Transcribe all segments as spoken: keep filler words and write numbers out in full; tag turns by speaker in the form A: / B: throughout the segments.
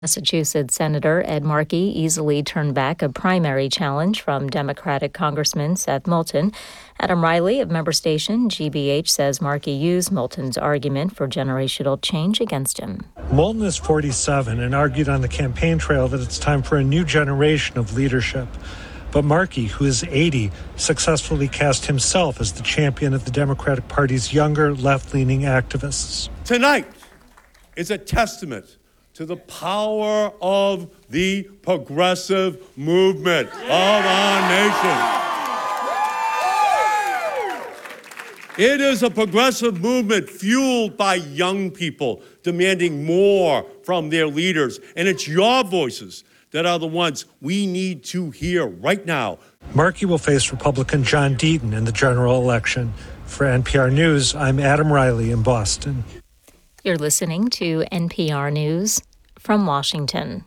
A: Massachusetts Senator Ed Markey easily turned back a primary challenge from Democratic Congressman Seth Moulton. Adam Riley of member station G B H says Markey used Moulton's argument for generational change against him.
B: Moulton is forty-seven and argued on the campaign trail that it's time for a new generation of leadership. But Markey, who is eighty, successfully cast himself as the champion of the Democratic Party's younger, left-leaning activists.
C: Tonight is a testament to the power of the progressive movement of our nation. It is a progressive movement fueled by young people demanding more from their leaders, and it's your voices that are the ones we need to hear right now.
B: Markey will face Republican John Deaton in the general election. For N P R News, I'm Adam Riley in Boston.
A: You're listening to N P R News from Washington.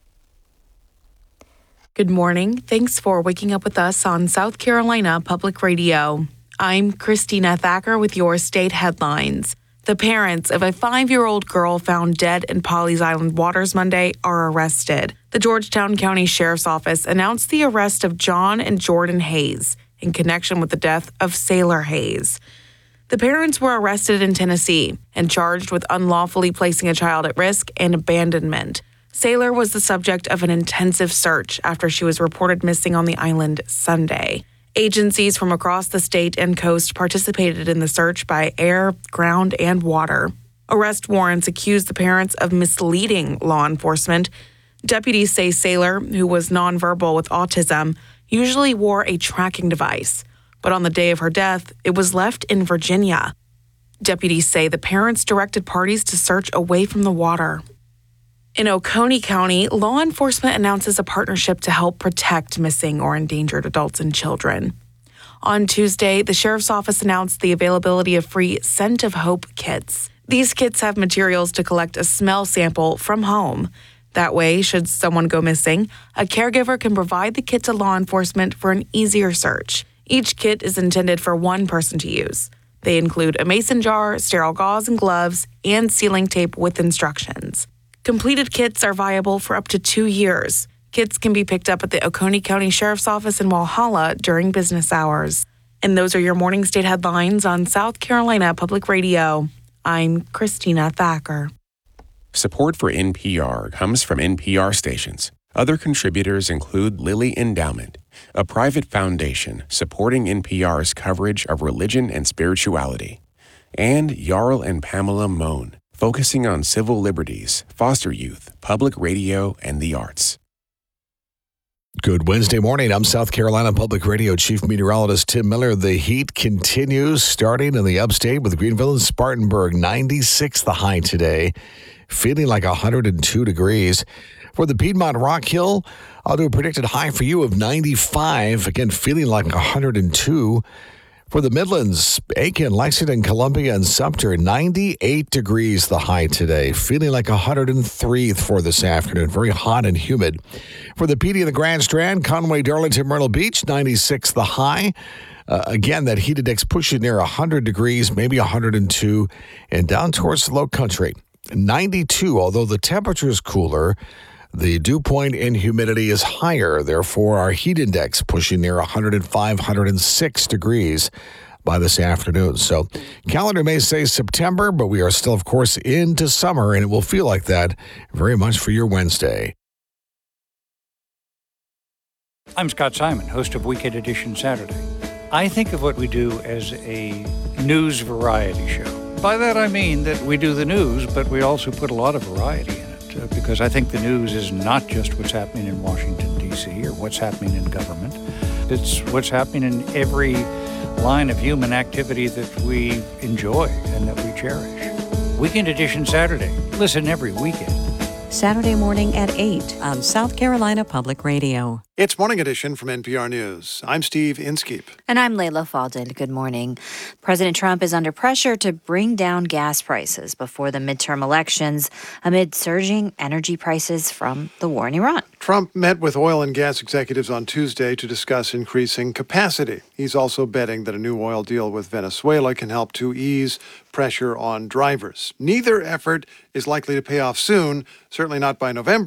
D: Good morning. Thanks for waking up with us on South Carolina Public Radio. I'm Christina Thacker with your state headlines. The parents of a five-year-old girl found dead in Pawleys Island waters Monday are arrested. The Georgetown County Sheriff's Office announced the arrest of John and Jordan Hayes in connection with the death of Sailor Hayes. The parents were arrested in Tennessee and charged with unlawfully placing a child at risk and abandonment. Sailor was the subject of an intensive search after she was reported missing on the island Sunday. Agencies from across the state and coast participated in the search by air, ground, and water. Arrest warrants accuse the parents of misleading law enforcement. Deputies say Sailor, who was nonverbal with autism, usually wore a tracking device. But on the day of her death, it was left in Virginia. Deputies say the parents directed parties to search away from the water. In Oconee County, law enforcement announces a partnership to help protect missing or endangered adults and children. On Tuesday, the Sheriff's Office announced the availability of free Scent of Hope kits. These kits have materials to collect a smell sample from home. That way, should someone go missing, a caregiver can provide the kit to law enforcement for an easier search. Each kit is intended for one person to use. They include a mason jar, sterile gauze and gloves, and sealing tape with instructions. Completed kits are viable for up to two years. Kits can be picked up at the Oconee County Sheriff's Office in Walhalla during business hours. And those are your morning state headlines on South Carolina Public Radio. I'm Christina Thacker.
E: Support for N P R comes from N P R stations. Other contributors include Lilly Endowment, a private foundation supporting N P R's coverage of religion and spirituality, and Jarl and Pamela Mohn, focusing on civil liberties, foster youth, public radio, and the arts.
F: Good Wednesday morning. I'm South Carolina Public Radio Chief Meteorologist Tim Miller. The heat continues starting in the upstate with Greenville and Spartanburg. ninety-six the high today, feeling like one hundred two degrees. For the Piedmont Rock Hill, I'll do a predicted high for you of ninety-five. Again, feeling like one hundred two. For the Midlands, Aiken, Lexington, Columbia, and Sumter, ninety-eight degrees the high today. Feeling like one hundred three for this afternoon. Very hot and humid. For the P D and the Grand Strand, Conway, Darlington, Myrtle Beach, ninety-six the high. Uh, again, that heat index pushing near one hundred degrees, maybe one hundred two. And down towards the low country, ninety-two, although the temperature is cooler. The dew point in humidity is higher. Therefore, our heat index pushing near one hundred five, one hundred six degrees by this afternoon. So calendar may say September, but we are still, of course, into summer, and it will feel like that very much for your Wednesday.
G: I'm Scott Simon, host of Weekend Edition Saturday. I think of what we do as a news variety show. By that I mean that we do the news, but we also put a lot of variety in it. Uh, because I think the news is not just what's happening in Washington, D C or what's happening in government. It's what's happening in every line of human activity that we enjoy and that we cherish. Weekend Edition Saturday. Listen every weekend.
H: Saturday morning at eight on South Carolina Public Radio.
I: It's Morning Edition from N P R News. I'm Steve Inskeep.
J: And I'm Layla Falded. Good morning. President Trump is under pressure to bring down gas prices before the midterm elections amid surging energy prices from the war in Iran.
I: Trump met with oil and gas executives on Tuesday to discuss increasing capacity. He's also betting that a new oil deal with Venezuela can help to ease pressure on drivers. Neither effort is likely to pay off soon, certainly not by November.